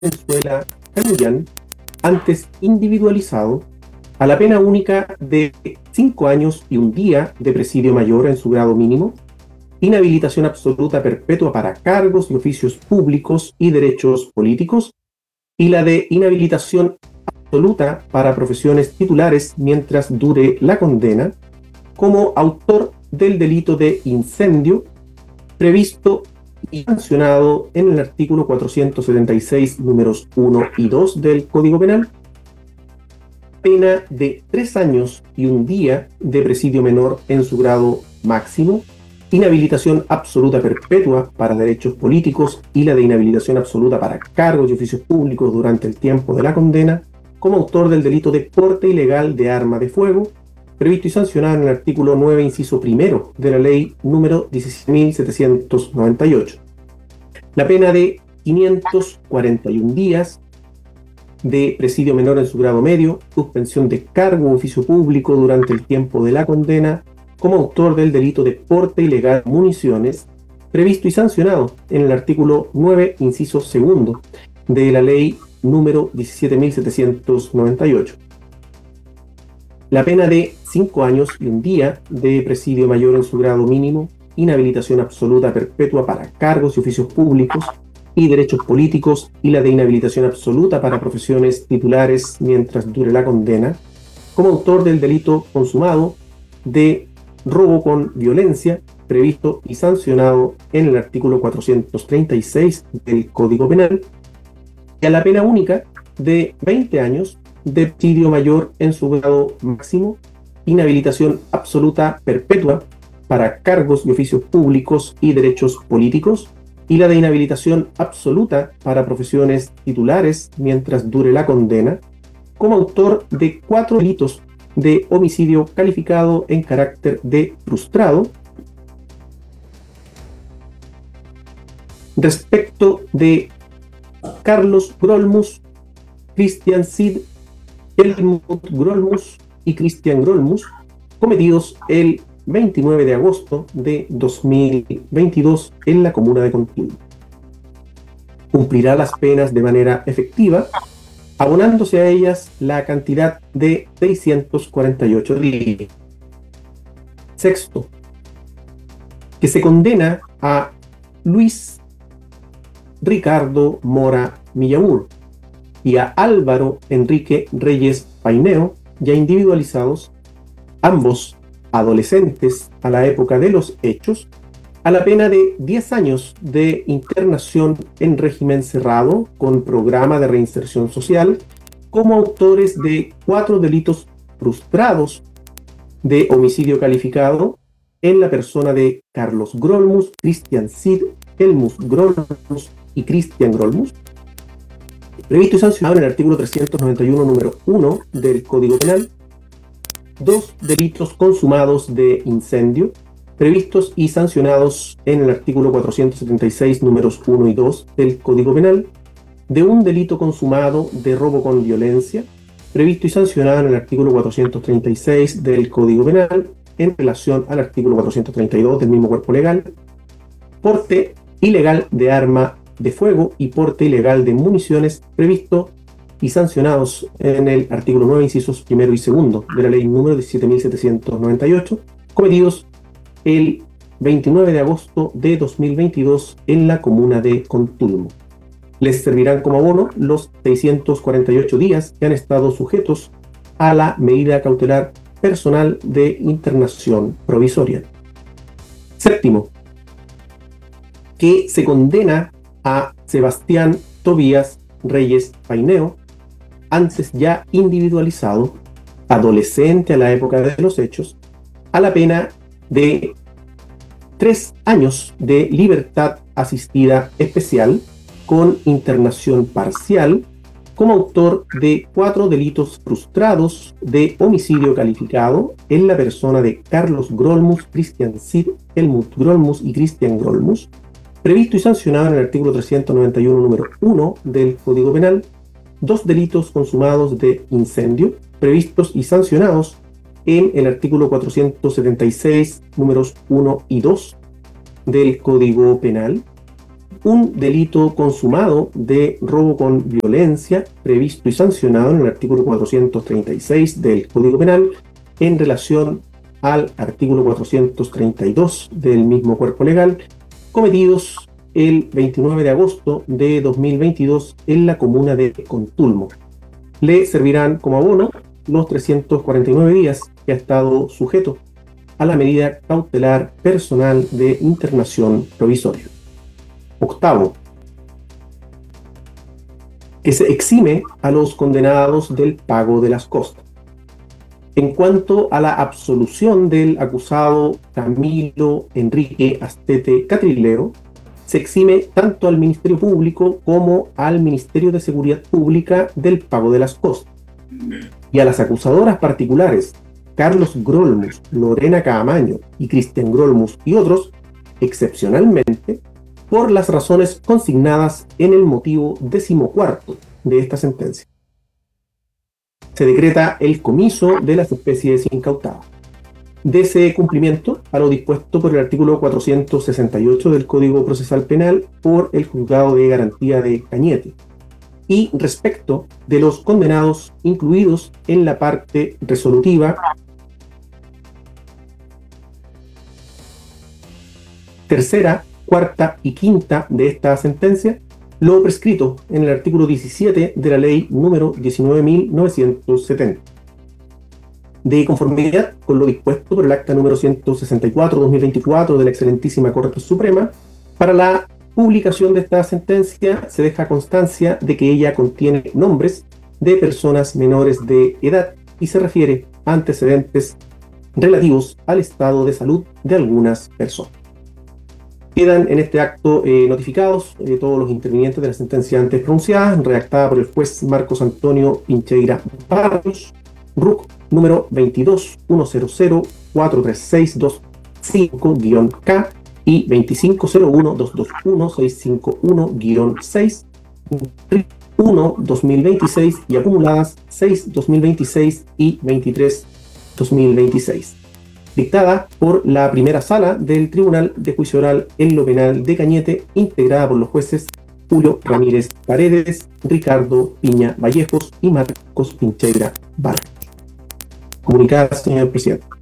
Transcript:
Venezuela Caluyan, antes individualizado, a la pena única de 5 años y un día de presidio mayor en su grado mínimo, inhabilitación absoluta perpetua para cargos y oficios públicos y derechos políticos, y la de inhabilitación absoluta para profesiones titulares mientras dure la condena, como autor del delito de incendio previsto y sancionado en el artículo 476, números 1 y 2 del Código Penal, pena de 3 años y un día de presidio menor en su grado máximo, inhabilitación absoluta perpetua para derechos políticos y la de inhabilitación absoluta para cargos y oficios públicos durante el tiempo de la condena, como autor del delito de porte ilegal de arma de fuego, previsto y sancionado en el artículo 9, inciso primero de la ley número 17.798. La pena de 541 días de presidio menor en su grado medio, suspensión de cargo o oficio público durante el tiempo de la condena, como autor del delito de porte ilegal de municiones, previsto y sancionado en el artículo 9, inciso segundo de la ley número 17.798. La pena de 5 años y un día de presidio mayor en su grado mínimo, inhabilitación absoluta perpetua para cargos y oficios públicos y derechos políticos y la de inhabilitación absoluta para profesiones titulares mientras dure la condena, como autor del delito consumado de robo con violencia, previsto y sancionado en el artículo 436 del Código Penal, y a la pena única de 20 años de presidio mayor en su grado máximo, inhabilitación absoluta perpetua para cargos y oficios públicos y derechos políticos, y la de inhabilitación absoluta para profesiones titulares mientras dure la condena, como autor de 4 delitos de homicidio calificado en carácter de frustrado. Respecto de Carlos Grolmus, Christian Cid, Helmut Grolmus y Christian Grolmus, cometidos el 29 de agosto de 2022 en la comuna de Contulmo. Cumplirá las penas de manera efectiva, abonándose a ellas la cantidad de 648 días. Sexto, que se condena a Luis Ricardo Mora Millamur y a Álvaro Enrique Reyes Paineo, ya individualizados, ambos adolescentes a la época de los hechos, a la pena de 10 años de internación en régimen cerrado con programa de reinserción social, como autores de 4 delitos frustrados de homicidio calificado en la persona de Carlos Grolmus, Christian Cid, Helmut Grolmus y Christian Grolmus, previsto y sancionado en el artículo 391, número 1 del Código Penal. 2 delitos consumados de incendio, previstos y sancionados en el artículo 476, números 1 y 2 del Código Penal. De un delito consumado de robo con violencia, previsto y sancionado en el artículo 436 del Código Penal, en relación al artículo 432 del mismo cuerpo legal. Porte ilegal de arma de fuego y porte ilegal de municiones, previsto y sancionados en el artículo 9, incisos primero y segundo de la ley número 17.798, cometidos el 29 de agosto de 2022 en la comuna de Contulmo. Les servirán como abono los 648 días que han estado sujetos a la medida cautelar personal de internación provisoria. Séptimo, que se condena a Sebastián Tobías Reyes Paineo, antes ya individualizado, adolescente a la época de los hechos, a la pena de 3 años de libertad asistida especial con internación parcial, como autor de 4 delitos frustrados de homicidio calificado en la persona de Carlos Grolmus, Christian Cid, Helmut Grolmus y Christian Grolmus, previsto y sancionado en el artículo 391, número 1 del Código Penal. 2 delitos consumados de incendio, previstos y sancionados en el artículo 476, números 1 y 2 del Código Penal. un delito consumado de robo con violencia previsto y sancionado en el artículo 436 del Código Penal en relación al artículo 432 del mismo cuerpo legal, cometidos el 29 de agosto de 2022 en la comuna de Contulmo. Le servirán como abono los 349 días que ha estado sujeto a la medida cautelar personal de internación provisoria. Octavo, que se exime a los condenados del pago de las costas. En cuanto a la absolución del acusado Camilo Enrique Astete Catrilero, se exime tanto al Ministerio Público como al Ministerio de Seguridad Pública del pago de las costas. Y a las acusadoras particulares, Carlos Grolmus, Lorena Caamaño y Cristian Grolmus y otros, excepcionalmente, por las razones consignadas en el motivo 14º de esta sentencia. Se decreta el comiso de las especies incautadas. Dese cumplimiento a lo dispuesto por el artículo 468 del Código Procesal Penal por el Juzgado de Garantía de Cañete. Y respecto de los condenados incluidos en la parte resolutiva tercera, cuarta y quinta de esta sentencia, lo prescrito en el artículo 17 de la ley número 19.970. De conformidad con lo dispuesto por el acta número 164/2024 de la excelentísima Corte Suprema, para la publicación de esta sentencia se deja constancia de que ella contiene nombres de personas menores de edad y se refiere a antecedentes relativos al estado de salud de algunas personas. Quedan en este acto notificados todos los intervinientes de la sentencia antes pronunciada, redactada por el juez Marcos Antonio Pincheira Barrios, RUC número 2210443625-K y 2501221651-6 1-2026 y acumuladas 6-2026 y 23-2026. Dictada por la primera sala del Tribunal de Juicio Oral en lo Penal de Cañete, integrada por los jueces Julio Ramírez Paredes, Ricardo Piña Vallejos y Marcos Pincheira Barrios. Comunicada, señor presidente.